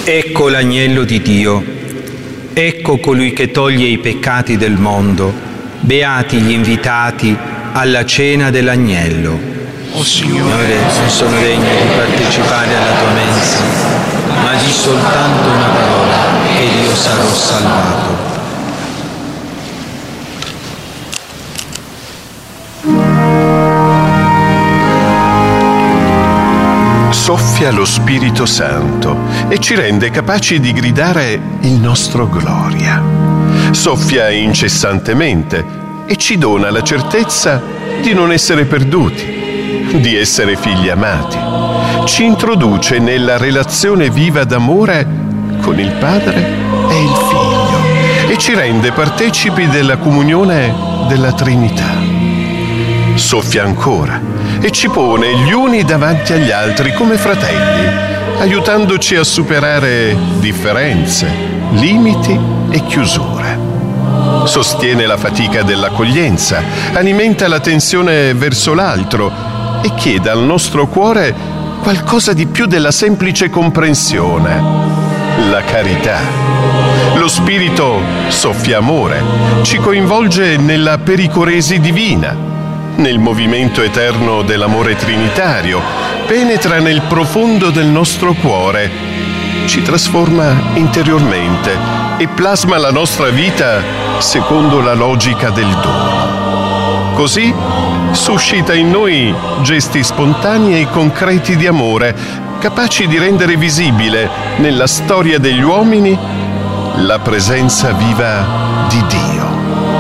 Ecco l'agnello di Dio, ecco colui che toglie i peccati del mondo, beati gli invitati alla cena dell'agnello. Oh Signore, non sono degno di partecipare alla tua mensa, ma di soltanto una parola ed io sarò salvato. Soffia lo Spirito Santo e ci rende capaci di gridare il nostro gloria. Soffia incessantemente e ci dona la certezza di non essere perduti, di essere figli amati. Ci introduce nella relazione viva d'amore con il Padre e il Figlio e ci rende partecipi della comunione della Trinità. Soffia ancora e ci pone gli uni davanti agli altri come fratelli, aiutandoci a superare differenze, limiti e chiusure. Sostiene la fatica dell'accoglienza, alimenta la tensione verso l'altro e chiede al nostro cuore qualcosa di più della semplice comprensione, la carità. Lo Spirito soffia amore, ci coinvolge nella pericoresi divina, nel movimento eterno dell'amore trinitario, penetra nel profondo del nostro cuore, ci trasforma interiormente e plasma la nostra vita secondo la logica del dono. Così suscita in noi gesti spontanei e concreti di amore, capaci di rendere visibile nella storia degli uomini la presenza viva di Dio.